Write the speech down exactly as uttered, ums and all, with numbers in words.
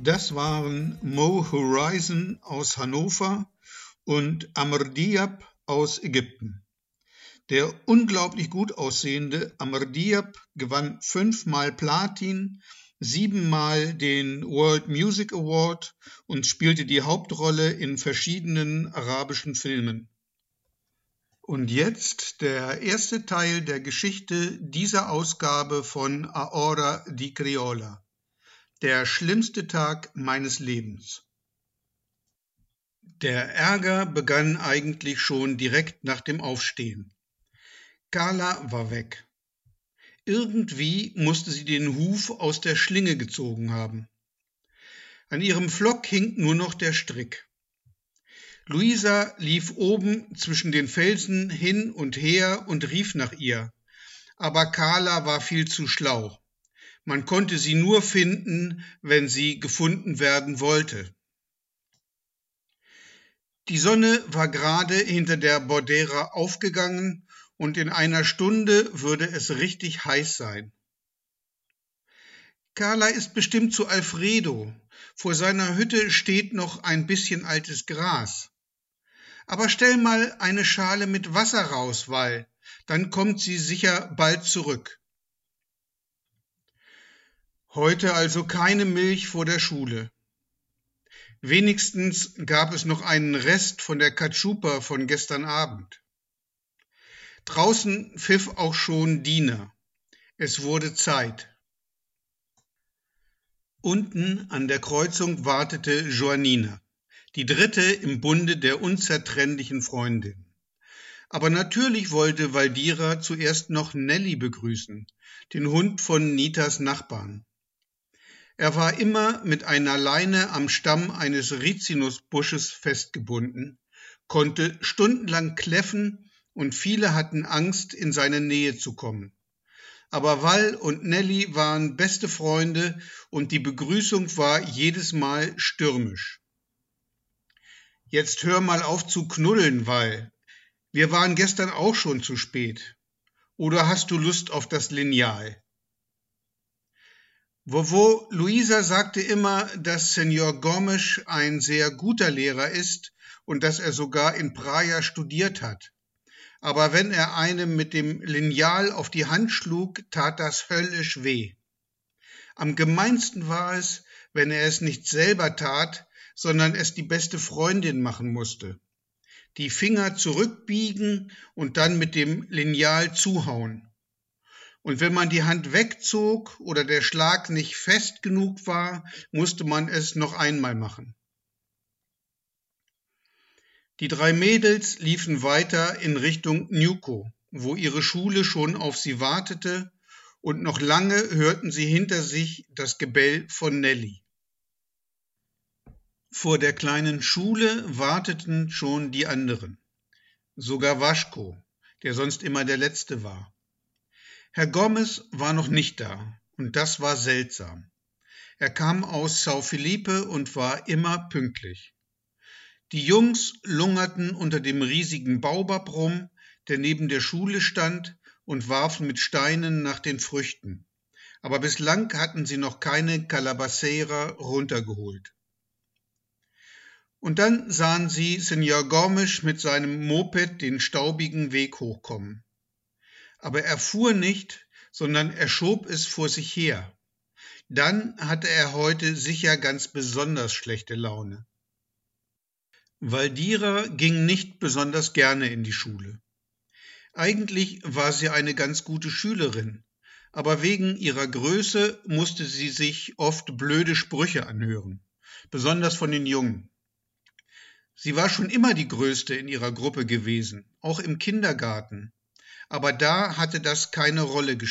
Das waren Mo Horizon aus Hannover und Amr Diab aus Ägypten. Der unglaublich gut aussehende Amr Diab gewann fünfmal Platin, siebenmal den World Music Award und spielte die Hauptrolle in verschiedenen arabischen Filmen. Und jetzt der erste Teil der Geschichte dieser Ausgabe von A Hora di Criolla. Der schlimmste Tag meines Lebens. Der Ärger begann eigentlich schon direkt nach dem Aufstehen. Carla war weg. Irgendwie musste sie den Huf aus der Schlinge gezogen haben. An ihrem Flock hing nur noch der Strick. Luisa lief oben zwischen den Felsen hin und her und rief nach ihr. Aber Carla war viel zu schlau. Man konnte sie nur finden, wenn sie gefunden werden wollte. Die Sonne war gerade hinter der Bordera aufgegangen und in einer Stunde würde es richtig heiß sein. Carla ist bestimmt zu Alfredo. Vor seiner Hütte steht noch ein bisschen altes Gras. Aber stell mal eine Schale mit Wasser raus, Wall, dann kommt sie sicher bald zurück. Heute also keine Milch vor der Schule. Wenigstens gab es noch einen Rest von der Cachupa von gestern Abend. Draußen pfiff auch schon Dina. Es wurde Zeit. Unten an der Kreuzung wartete Joannina, die dritte im Bunde der unzertrennlichen Freundin. Aber natürlich wollte Valdira zuerst noch Nelly begrüßen, den Hund von Nitas Nachbarn. Er war immer mit einer Leine am Stamm eines Rizinusbusches festgebunden, konnte stundenlang kläffen und viele hatten Angst, in seine Nähe zu kommen. Aber Val und Nelly waren beste Freunde und die Begrüßung war jedes Mal stürmisch. Jetzt hör mal auf zu knuddeln, Val. Wir waren gestern auch schon zu spät. Oder hast du Lust auf das Lineal? Vovo Luisa sagte immer, dass Senor Gomes ein sehr guter Lehrer ist und dass er sogar in Praia studiert hat. Aber wenn er einem mit dem Lineal auf die Hand schlug, tat das höllisch weh. Am gemeinsten war es, wenn er es nicht selber tat, sondern es die beste Freundin machen musste. Die Finger zurückbiegen und dann mit dem Lineal zuhauen. Und wenn man die Hand wegzog oder der Schlag nicht fest genug war, musste man es noch einmal machen. Die drei Mädels liefen weiter in Richtung Newco, wo ihre Schule schon auf sie wartete, und noch lange hörten sie hinter sich das Gebell von Nelly. Vor der kleinen Schule warteten schon die anderen, sogar Waschko, der sonst immer der Letzte war. Herr Gomes war noch nicht da, und das war seltsam. Er kam aus São Felipe und war immer pünktlich. Die Jungs lungerten unter dem riesigen Baobab rum, der neben der Schule stand, und warfen mit Steinen nach den Früchten. Aber bislang hatten sie noch keine Calabaceira runtergeholt. Und dann sahen sie Senor Gomes mit seinem Moped den staubigen Weg hochkommen. Aber er fuhr nicht, sondern er schob es vor sich her. Dann hatte er heute sicher ganz besonders schlechte Laune. Valdira ging nicht besonders gerne in die Schule. Eigentlich war sie eine ganz gute Schülerin, aber wegen ihrer Größe musste sie sich oft blöde Sprüche anhören, besonders von den Jungen. Sie war schon immer die Größte in ihrer Gruppe gewesen, auch im Kindergarten. Aber da hatte das keine Rolle gespielt.